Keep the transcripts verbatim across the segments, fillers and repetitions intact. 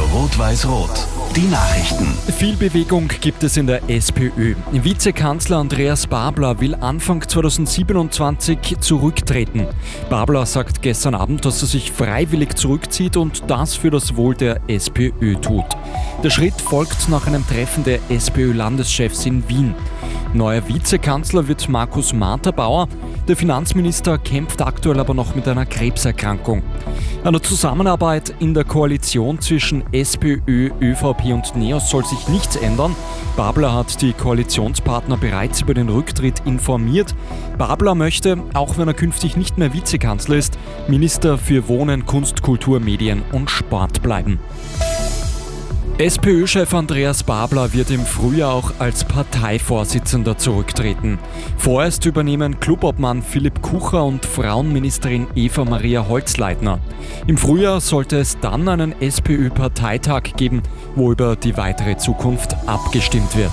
Rot-Weiß-Rot. Die Nachrichten. Viel Bewegung gibt es in der SPÖ. Vizekanzler Andreas Babler will Anfang zweitausendsiebenundzwanzig zurücktreten. Babler sagt gestern Abend, dass er sich freiwillig zurückzieht und das für das Wohl der SPÖ tut. Der Schritt folgt nach einem Treffen der SPÖ-Landeschefs in Wien. Neuer Vizekanzler wird Markus Marterbauer. Der Finanzminister kämpft aktuell aber noch mit einer Krebserkrankung. An der Zusammenarbeit in der Koalition zwischen SPÖ, ÖVP und NEOS soll sich nichts ändern. Babler hat die Koalitionspartner bereits über den Rücktritt informiert. Babler möchte, auch wenn er künftig nicht mehr Vizekanzler ist, Minister für Wohnen, Kunst, Kultur, Medien und Sport bleiben. SPÖ-Chef Andreas Babler wird im Frühjahr auch als Parteivorsitzender zurücktreten. Vorerst übernehmen Clubobmann Philipp Kucher und Frauenministerin Eva Maria Holzleitner. Im Frühjahr sollte es dann einen SPÖ-Parteitag geben, wo über die weitere Zukunft abgestimmt wird.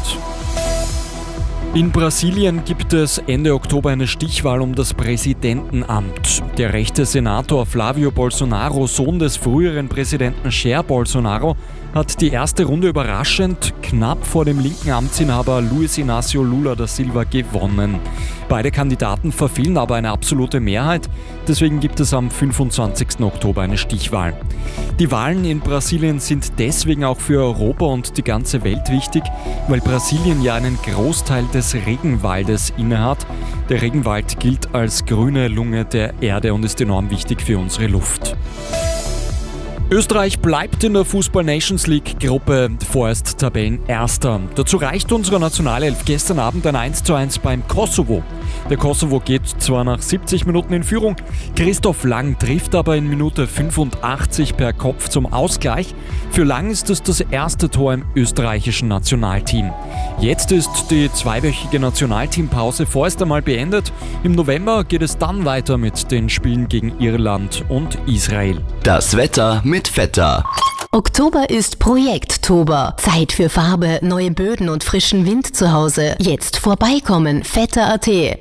In Brasilien gibt es Ende Oktober eine Stichwahl um das Präsidentenamt. Der rechte Senator Flávio Bolsonaro, Sohn des früheren Präsidenten Jair Bolsonaro, hat die erste Runde überraschend knapp vor dem linken Amtsinhaber Luiz Inácio Lula da Silva gewonnen. Beide Kandidaten verfehlen aber eine absolute Mehrheit, deswegen gibt es am fünfundzwanzigsten Oktober eine Stichwahl. Die Wahlen in Brasilien sind deswegen auch für Europa und die ganze Welt wichtig, weil Brasilien ja einen Großteil des Regenwaldes innehat. Der Regenwald gilt als grüne Lunge der Erde und ist enorm wichtig für unsere Luft. Österreich bleibt in der Fußball-Nations-League-Gruppe vorerst Tabellenerster. Dazu reicht unserer Nationalelf gestern Abend ein eins zu eins beim Kosovo. Der Kosovo geht zwar nach siebzig Minuten in Führung, Christoph Lang trifft aber in Minute fünfundachtzig per Kopf zum Ausgleich. Für Lang ist es das erste Tor im österreichischen Nationalteam. Jetzt ist die zweiwöchige Nationalteampause vorerst einmal beendet. Im November geht es dann weiter mit den Spielen gegen Irland und Israel. Das Wetter mit Vetter. Oktober ist Projekttober. Zeit für Farbe, neue Böden und frischen Wind zu Hause. Jetzt vorbeikommen, vetter punkt a t.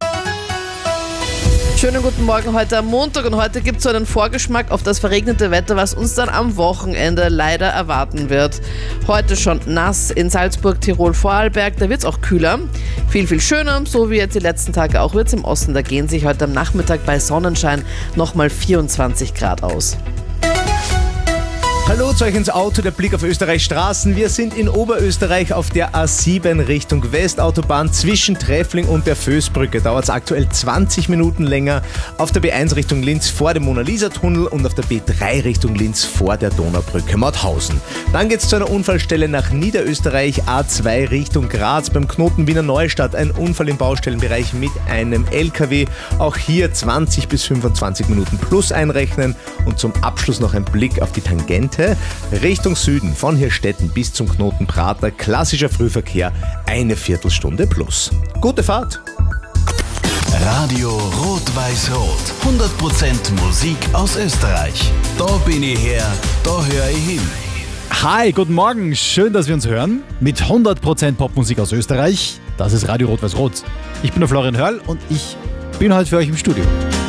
Schönen guten Morgen heute am Montag und heute gibt es so einen Vorgeschmack auf das verregnete Wetter, was uns dann am Wochenende leider erwarten wird. Heute schon nass in Salzburg, Tirol, Vorarlberg, da wird es auch kühler. Viel, viel schöner, so wie jetzt die letzten Tage auch wird es im Osten. Da gehen sich heute am Nachmittag bei Sonnenschein nochmal vierundzwanzig Grad aus. Hallo zu euch ins Auto, der Blick auf Österreichs Straßen. Wir sind in Oberösterreich auf der A sieben Richtung Westautobahn zwischen Treffling und der Vösbrücke. Dauert es aktuell zwanzig Minuten länger. Auf der B eins Richtung Linz vor dem Mona-Lisa-Tunnel und auf der B drei Richtung Linz vor der Donaubrücke Mauthausen. Dann geht es zu einer Unfallstelle nach Niederösterreich, A zwei Richtung Graz beim Knoten Wiener Neustadt. Ein Unfall im Baustellenbereich mit einem L K W. Auch hier zwanzig bis fünfundzwanzig Minuten plus einrechnen. Und zum Abschluss noch ein Blick auf die Tangente. Richtung Süden, von Hirstetten bis zum Knoten Prater, klassischer Frühverkehr, eine Viertelstunde plus. Gute Fahrt! Radio Rot-Weiß-Rot. hundert Prozent Musik aus Österreich. Da bin ich her, da höre ich hin. Hi, guten Morgen. Schön, dass wir uns hören. Mit hundert Prozent Popmusik aus Österreich. Das ist Radio Rot-Weiß-Rot. Ich bin der Florian Hörl und ich bin heute für euch im Studio.